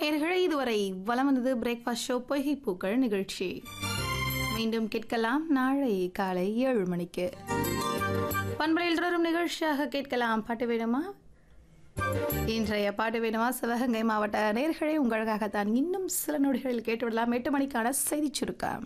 நேயர்களே, இதுவரை வலம் வந்தது பிரேக்ஃபாஸ்ட் ஷோ பொய்கை பூக்கள் நிகழ்ச்சி. மீண்டும் கேட்கலாம் நாளை காலை 7 மணிக்கு. பண்பலையில் தொடரும் நிகழ்ச்சியாக கேட்கலாம் பாட்டு வேணுமா. இன்றைய பாட்டு வேணுமா சிவகங்கை மாவட்ட நேயர்களே, உங்களுக்காகத்தான் இன்னும் சில நொடிகளில் கேட்டுவிடலாம் 8 மணிக்கான செய்தி சுருக்கம்.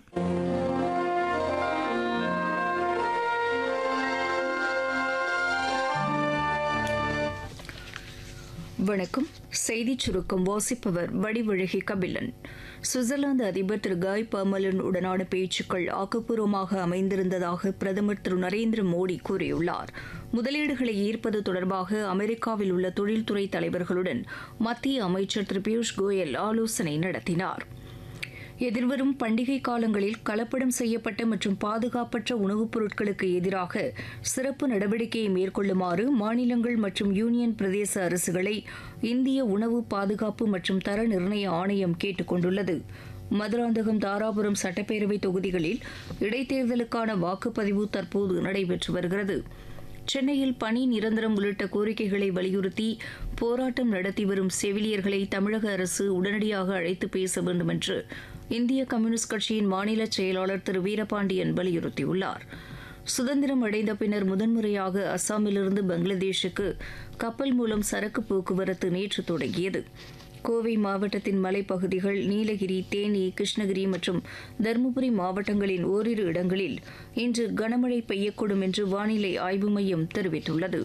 வணக்கம். செய்திச் சுருக்கம் வாசிப்பவர் வடிவழகி கபிலன். சுவிட்சர்லாந்து அதிபர் திரு காய் பர்மலன் உடனான பேச்சுக்கள் ஆக்கப்பூர்வமாக அமைந்திருந்ததாக பிரதமர் திரு நரேந்திர மோடி கூறியுள்ளார். முதலீடுகளை ஈர்ப்பது தொடர்பாக அமெரிக்காவில் உள்ள தொழில்துறை தலைவர்களுடன் மத்திய அமைச்சர் திரு பியூஷ் கோயல் ஆலோசனை நடத்தினார். எதிர்வரும் பண்டிகை காலங்களில் கலப்படம் செய்யப்பட்ட மற்றும் பாதுகாப்பற்ற உணவுப் பொருட்களுக்கு எதிராக சிறப்பு நடவடிக்கையை மேற்கொள்ளுமாறு மாநிலங்கள் மற்றும் யூனியன் பிரதேச அரசுகளை இந்திய உணவு பாதுகாப்பு மற்றும் தர நிர்ணய ஆணையம் கேட்டுக் கொண்டுள்ளது. மதுராந்தகம், தாராபுரம் சட்டப்பேரவை தொகுதிகளில் இடைத்தேர்தலுக்கான வாக்குப்பதிவு தற்போது நடைபெற்று வருகிறது. சென்னையில் பணி நிரந்தரம் உள்ளிட்ட கோரிக்கைகளை வலியுறுத்தி போராட்டம் நடத்தி வரும் செவிலியர்களை தமிழக அரசு உடனடியாக அழைத்து பேச வேண்டும் என்று இந்திய கம்யூனிஸ்ட் கட்சியின் மாநில செயலாளர் திரு வீரபாண்டியன் வலியுறுத்தியுள்ளார். சுதந்திரம் அடைந்த பின்னர் முதன்முறையாக அஸ்ஸாமிலிருந்து பங்களாதேஷுக்கு கப்பல் மூலம் சரக்கு போக்குவரத்து நேற்று தொடங்கியது. கோவை மாவட்டத்தின் மலைப்பகுதிகள், நீலகிரி, தேனி, கிருஷ்ணகிரி மற்றும் தருமபுரி மாவட்டங்களின் ஓரிரு இடங்களில் இன்று கனமழை பெய்யக்கூடும் என்று வானிலை ஆய்வு மையம் தெரிவித்துள்ளது.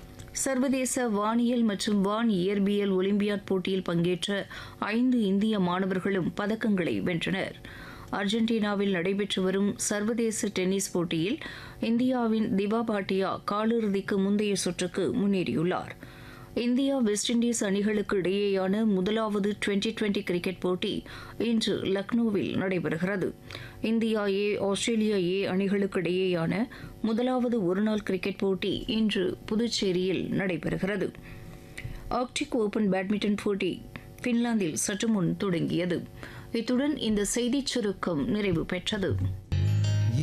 சர்வதேச வானியல் மற்றும் வான் இயற்பியல் ஒலிம்பியாட் போட்டியில் பங்கேற்ற 5 இந்திய மாணவர்களும் பதக்கங்களை வென்றனர். அர்ஜென்டினாவில் நடைபெற்று வரும் சர்வதேச டென்னிஸ் போட்டியில் இந்தியாவின் திவா பாட்டியா காலிறுதிக்கு முந்தைய சுற்றுக்கு முன்னேறியுள்ளார். இந்தியா வெஸ்ட் இண்டீஸ் அணிகளுக்கு இடையேயான முதலாவது 2020 கிரிக்கெட் போட்டி இன்று லக்னோவில் நடைபெறுகிறது. இந்தியா ஏ, ஆஸ்திரேலியா ஏ அணிகளுக்கு இடையேயான முதலாவது ஒருநாள் கிரிக்கெட் போட்டி இன்று புதுச்சேரியில் நடைபெறுகிறது. ஆர்க்டிக் ஓபன் பேட்மிண்டன் போட்டி பின்லாந்தில் சற்று முன் தொடங்கியது. இத்துடன் இந்த செய்திச் சுருக்கம் நிறைவு பெற்றது.